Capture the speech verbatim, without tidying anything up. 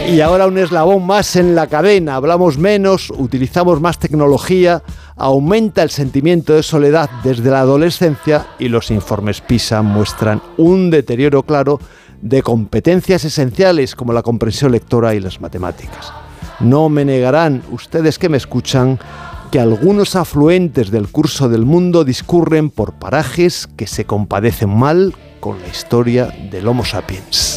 Y ahora un eslabón más en la cadena. Hablamos menos, utilizamos más tecnología, aumenta el sentimiento de soledad desde la adolescencia y los informes PISA muestran un deterioro claro de competencias esenciales como la comprensión lectora y las matemáticas. No me negarán ustedes que me escuchan que algunos afluentes del curso del mundo discurren por parajes que se compadecen mal con la historia del Homo sapiens.